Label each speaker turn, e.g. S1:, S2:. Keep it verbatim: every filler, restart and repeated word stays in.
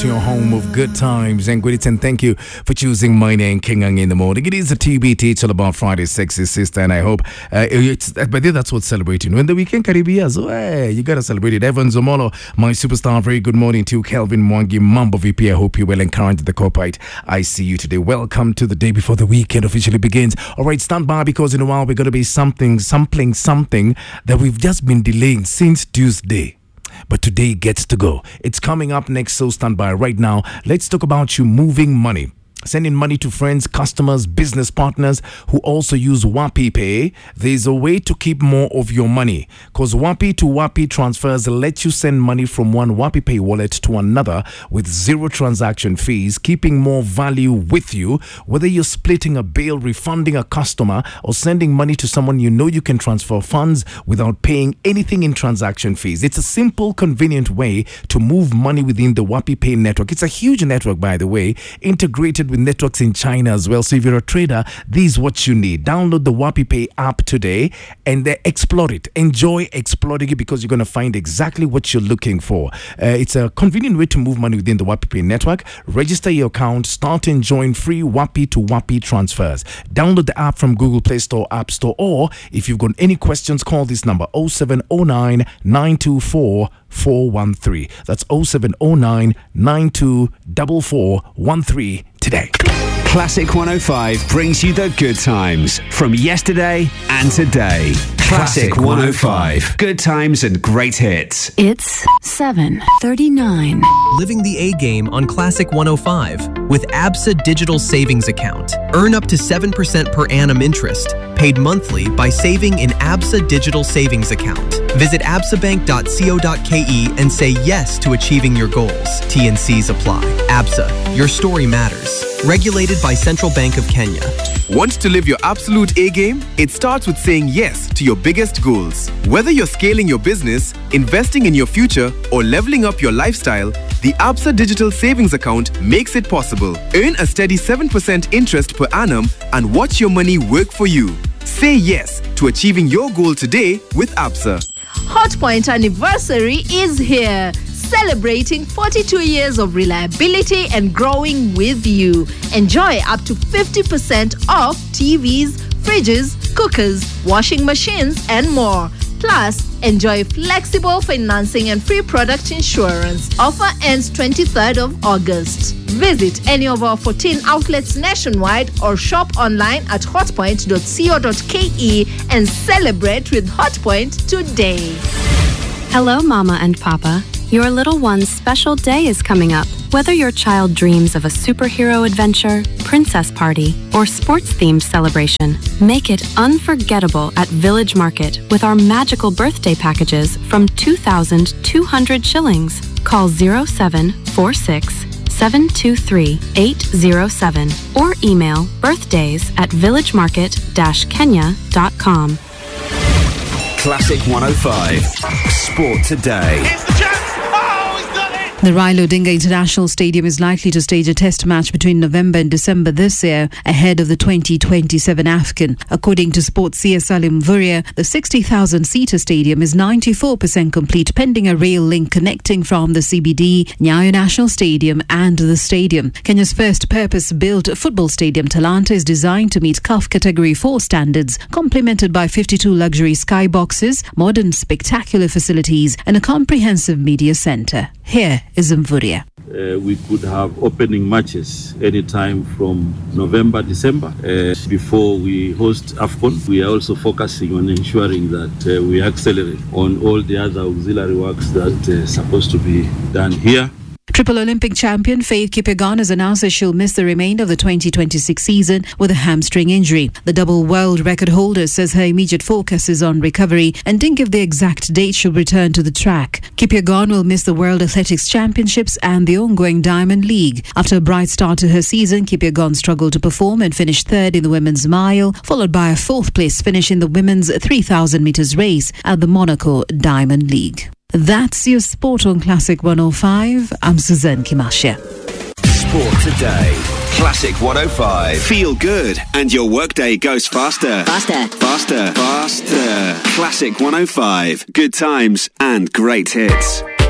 S1: to your home of good times and good. And thank you for choosing my name, Kingang in the morning. It is a T B T. It's all about Friday, sexy sister, and I hope uh, it's. But that's what's celebrating. When the weekend Caribbean, so hey, you gotta celebrate it. Evan Zomolo, my superstar. Very good morning to you, Kelvin Mwangi, Mambo V P. I hope you well and current the corporate. I see you today. Welcome to the day before the weekend officially begins. All right, stand by because in a while we're gonna be something, sampling something that we've just been delaying since Tuesday. But today gets to go. It's coming up next, so stand by. Right now, let's talk about you moving money. Sending money to friends, customers, business partners who also use Wapi Pay. There's a way to keep more of your money because Wapi to Wapi transfers let you send money from one Wapi Pay wallet to another with zero transaction fees, keeping more value with you. Whether you're splitting a bill, refunding a customer, or sending money to someone you know you can transfer funds without paying anything in transaction fees. It's a simple, convenient way to move money within the Wapi Pay network. It's a huge network, by the way, integrated with networks in China as well. So if you're a trader, this is what you need. Download the Wapi Pay app today and uh, explore it. Enjoy exploring it because you're going to find exactly what you're looking for. Uh, it's a convenient way to move money within the Wapi Pay network. Register your account, start enjoying free Wapi to Wapi transfers. Download the app from Google Play Store, App Store, or if you've got any questions, call this number oh seven oh nine, nine two four, four one three. That's oh seven oh nine, nine two four four one three today.
S2: Classic one oh five brings you the good times from yesterday and today. Classic one oh five. Good times and great hits.
S3: It's seven thirty-nine.
S4: Living the A game on Classic one oh five with ABSA Digital Savings Account. Earn up to seven percent per annum interest, paid monthly by saving in ABSA Digital Savings Account. Visit absa bank dot co dot k e and say yes to achieving your goals. T and Cs apply. ABSA, your story matters. Regulated by Central Bank of Kenya.
S5: Want to live your absolute A game? It starts with saying yes to your biggest goals. Whether you're scaling your business, investing in your future, or leveling up your lifestyle, the ABSA Digital Savings Account makes it possible. Earn a steady seven percent interest per annum and watch your money work for you. Say yes to achieving your goal today with ABSA.
S6: Hotpoint anniversary is here. Celebrating forty-two years of reliability and growing with you. Enjoy up to fifty percent off T Vs, fridges, cookers, washing machines, and more. Plus, enjoy flexible financing and free product insurance. Offer ends twenty-third of August. Visit any of our fourteen outlets nationwide or shop online at hotpoint dot co dot k e and celebrate with Hotpoint today.
S3: Hello, Mama and Papa. Your little one's special day is coming up. Whether your child dreams of a superhero adventure, princess party, or sports-themed celebration, make it unforgettable at Village Market with our magical birthday packages from two thousand two hundred shillings. Call zero seven four six, seven two three, eight zero seven or email birthdays at villagemarket dash kenya dot com.
S2: Classic one oh five. Sport today.
S7: The Raila Odinga International Stadium is likely to stage a test match between November and December this year ahead of the twenty twenty-seven AFCON. According to Sports C S Salim Vuria, the sixty thousand seater stadium is ninety-four percent complete pending a rail link connecting from the C B D, Nyayo National Stadium and the stadium. Kenya's first purpose-built football stadium, Talanta, is designed to meet C A F Category four standards, complemented by fifty-two luxury skyboxes, modern spectacular facilities and a comprehensive media centre. Here is Mvuria.
S8: Uh, we could have opening matches anytime from November, December. Uh, before we host AFCON, we are also focusing on ensuring that uh, we accelerate on all the other auxiliary works that are uh, supposed to be done here.
S7: Triple Olympic champion Faith Kipyegon has announced that she'll miss the remainder of the twenty twenty-six season with a hamstring injury. The double world record holder says her immediate focus is on recovery and didn't give the exact date she'll return to the track. Kipyegon will miss the World Athletics Championships and the ongoing Diamond League. After a bright start to her season, Kipyegon struggled to perform and finished third in the women's mile, followed by a fourth place finish in the women's three thousand metres race at the Monaco Diamond League. That's your sport on Classic one oh five. I'm Suzanne Kimasha.
S2: Sport today. Classic one oh five. Feel good and your workday goes faster.
S9: Faster.
S2: Faster. Faster. Classic one oh five. Good times and great hits.